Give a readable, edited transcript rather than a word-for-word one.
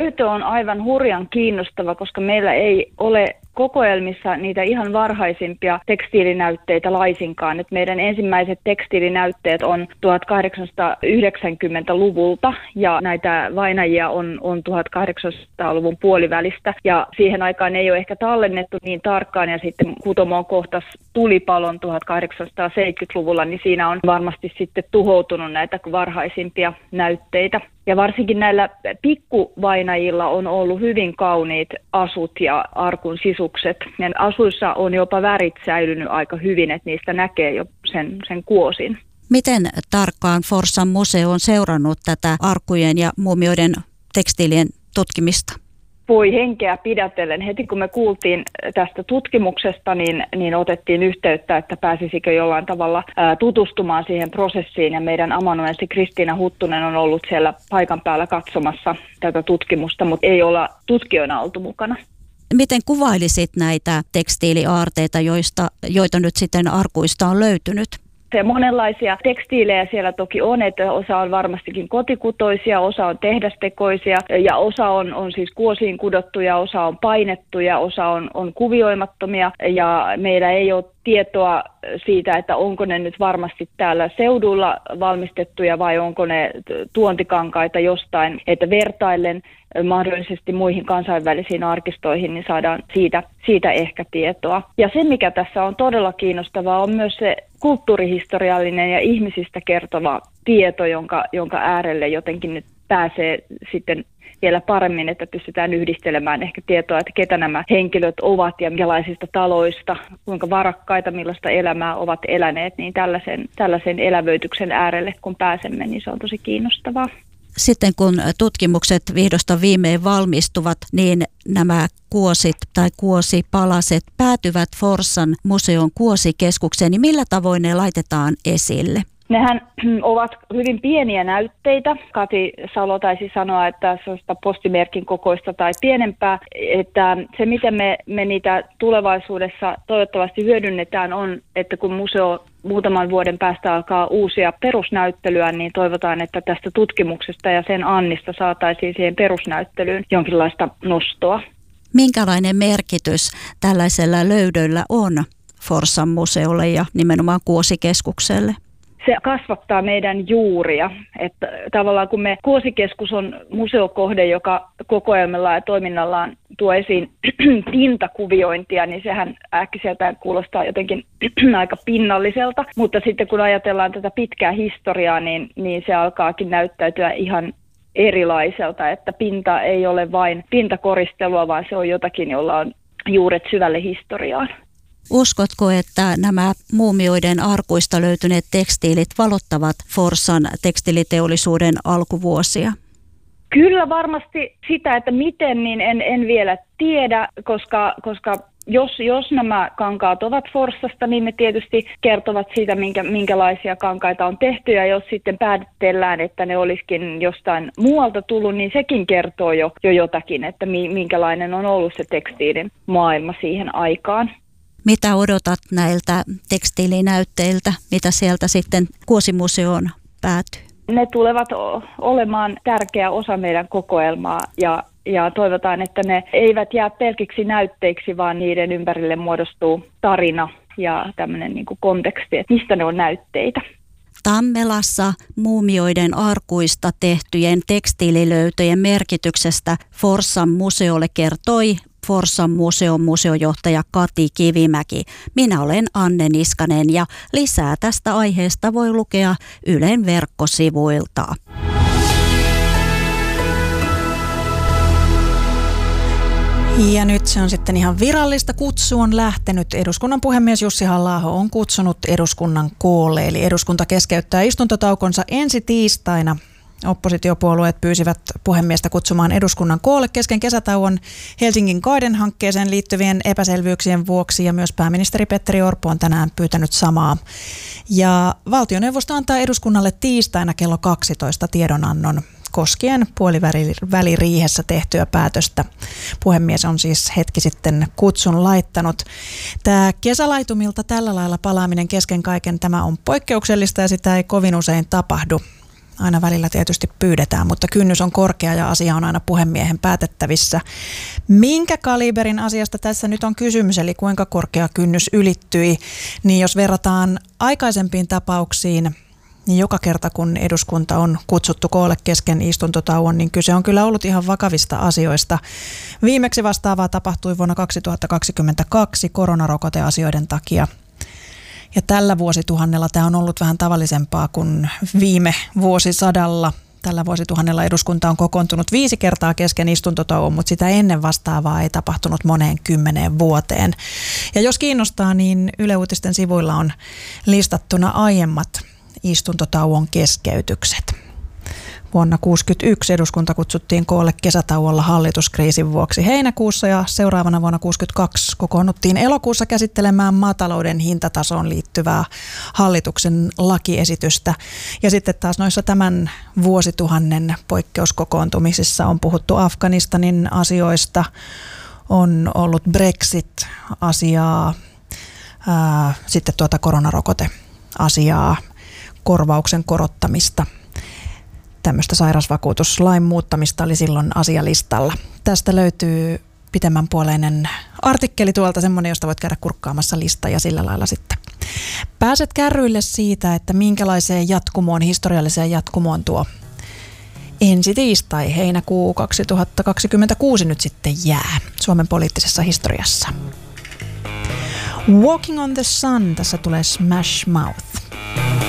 löytö on aivan hurjan kiinnostava, koska meillä ei ole kokoelmissa niitä ihan varhaisimpia tekstiilinäytteitä laisinkaan. Et meidän ensimmäiset tekstiilinäytteet on 1890-luvulta ja näitä vainajia on 1800-luvun puolivälistä. Ja siihen aikaan ei ole ehkä tallennettu niin tarkkaan ja sitten Kutomoon kohtasi tulipalon 1870-luvulla, niin siinä on varmasti sitten tuhoutunut näitä varhaisimpia näytteitä. Ja varsinkin näillä pikkuvainajilla on ollut hyvin kauniit asut ja arkun sisukset. Ja asuissa on jopa värit säilynyt aika hyvin, että niistä näkee jo sen kuosin. Miten tarkkaan Forssan museo on seurannut tätä arkkujen ja muumioiden tekstiilien tutkimista? Voi henkeä pidätellen. Heti kun me kuultiin tästä tutkimuksesta, niin otettiin yhteyttä, että pääsisikö jollain tavalla tutustumaan siihen prosessiin. Ja meidän amanuenssi Kristiina Huttunen on ollut siellä paikan päällä katsomassa tätä tutkimusta, mutta ei olla tutkijoina oltu mukana. Miten kuvailisit näitä tekstiiliaarteita, joita nyt sitten arkuista on löytynyt? Ja monenlaisia tekstiilejä siellä toki on, että osa on varmastikin kotikutoisia, osa on tehdastekoisia ja osa on siis kuosiin kudottuja, osa on painettuja, osa on kuvioimattomia ja meillä ei ole tietoa siitä, että onko ne nyt varmasti täällä seudulla valmistettuja vai onko ne tuontikankaita jostain, että vertaillen mahdollisesti muihin kansainvälisiin arkistoihin, niin saadaan siitä ehkä tietoa. Ja se, mikä tässä on todella kiinnostavaa, on myös se kulttuurihistoriallinen ja ihmisistä kertova tieto, jonka äärelle jotenkin nyt pääsee sitten vielä paremmin, että pystytään yhdistelemään ehkä tietoa, että ketä nämä henkilöt ovat ja minkälaisista taloista, kuinka varakkaita, millaista elämää ovat eläneet, niin tällaisen elävöityksen äärelle, kun pääsemme, niin se on tosi kiinnostavaa. Sitten kun tutkimukset vihdosta viimein valmistuvat, niin nämä kuosit tai kuosipalaset päätyvät Forssan museon kuosikeskukseen, niin millä tavoin ne laitetaan esille? Nehän ovat hyvin pieniä näytteitä. Kati Salo taisi sanoa, että se on sitä postimerkin kokoista tai pienempää. Että se, miten me niitä tulevaisuudessa toivottavasti hyödynnetään, on, että kun museo muutaman vuoden päästä alkaa uusia perusnäyttelyä, niin toivotaan, että tästä tutkimuksesta ja sen annista saataisiin siihen perusnäyttelyyn jonkinlaista nostoa. Minkälainen merkitys tällaisella löydöllä on Forssan museolle ja nimenomaan kuosikeskukselle? Se kasvattaa meidän juuria, että tavallaan kun Kuosikeskus on museokohde, joka kokoelmallaan ja toiminnallaan tuo esiin pintakuviointia, niin sehän äkkiseltään kuulostaa jotenkin aika pinnalliselta, mutta sitten kun ajatellaan tätä pitkää historiaa, niin se alkaakin näyttäytyä ihan erilaiselta, että pinta ei ole vain pintakoristelua, vaan se on jotakin, jolla on juuret syvälle historiaan. Uskotko, että nämä muumioiden arkuista löytyneet tekstiilit valottavat Forssan tekstiiliteollisuuden alkuvuosia? Kyllä varmasti sitä, että miten, niin en vielä tiedä, koska jos nämä kankaat ovat Forssasta, niin ne tietysti kertovat siitä, minkälaisia kankaita on tehty. Ja jos sitten päätellään, että ne olisikin jostain muualta tullut, niin sekin kertoo jo jotakin, että minkälainen on ollut se tekstiilin maailma siihen aikaan. Mitä odotat näiltä tekstiilinäytteiltä, mitä sieltä sitten Kuosimuseoon päätyy? Ne tulevat olemaan tärkeä osa meidän kokoelmaa ja toivotaan, että ne eivät jää pelkiksi näytteiksi, vaan niiden ympärille muodostuu tarina ja tämmöinen niin kuin konteksti, että mistä ne on näytteitä. Tammelassa muumioiden arkuista tehtyjen tekstiililöytöjen merkityksestä Forssan museolle kertoi Forssan museon museojohtaja Kati Kivimäki. Minä olen Anne Niskanen ja lisää tästä aiheesta voi lukea Ylen verkkosivuilta. Ja nyt se on sitten ihan virallista. Kutsu on lähtenyt. Eduskunnan puhemies Jussi Halla-aho on kutsunut eduskunnan koolle. Eli eduskunta keskeyttää istuntotaukonsa ensi tiistaina. Oppositiopuolueet pyysivät puhemiestä kutsumaan eduskunnan koolle kesken kesätauon Helsingin Garden-hankkeeseen liittyvien epäselvyyksien vuoksi ja myös pääministeri Petteri Orpo on tänään pyytänyt samaa. Ja valtioneuvosto antaa eduskunnalle tiistaina kello 12 tiedonannon koskien puoliväliriihessä tehtyä päätöstä. Puhemies on siis hetki sitten kutsun laittanut. Tämä kesälaitumilta tällä lailla palaaminen kesken kaiken, tämä on poikkeuksellista ja sitä ei kovin usein tapahdu. aina välillä tietysti pyydetään, mutta kynnys on korkea ja asia on aina puhemiehen päätettävissä. Minkä kaliberin asiasta tässä nyt on kysymys, eli kuinka korkea kynnys ylittyi, niin jos verrataan aikaisempiin tapauksiin, niin joka kerta kun eduskunta on kutsuttu koolle kesken istuntotauon, niin kyse on kyllä ollut ihan vakavista asioista. Viimeksi vastaavaa tapahtui vuonna 2022 koronarokoteasioiden takia. Ja tällä vuosituhannella tämä on ollut vähän tavallisempaa kuin viime vuosisadalla. Tällä vuosituhannella eduskunta on kokoontunut 5 kertaa kesken istuntotauon, mutta sitä ennen vastaavaa ei tapahtunut moneen 10 vuoteen. Ja jos kiinnostaa, niin Yle Uutisten sivuilla on listattuna aiemmat istuntotauon keskeytykset. Vuonna 1961 eduskunta kutsuttiin koolle kesätauolla hallituskriisin vuoksi heinäkuussa ja seuraavana vuonna 1962 kokoonnuttiin elokuussa käsittelemään maatalouden hintatasoon liittyvää hallituksen lakiesitystä. Ja sitten taas noissa tämän vuosituhannen poikkeuskokoontumisissa on puhuttu Afganistanin asioista, on ollut Brexit-asiaa, sitten koronarokoteasiaa, korvauksen korottamista. Tämmöistä sairausvakuutuslain muuttamista oli silloin asialistalla. Tästä löytyy pitemmänpuoleinen artikkeli tuolta, semmoinen, josta voit käydä kurkkaamassa lista ja sillä lailla sitten pääset kärryille siitä, että minkälaiseen jatkumoon, historialliseen jatkumoon tuo ensi tiistai, heinäkuu 2026 nyt sitten jää Suomen poliittisessa historiassa. Walking on the Sun, tässä tulee Smash Mouth.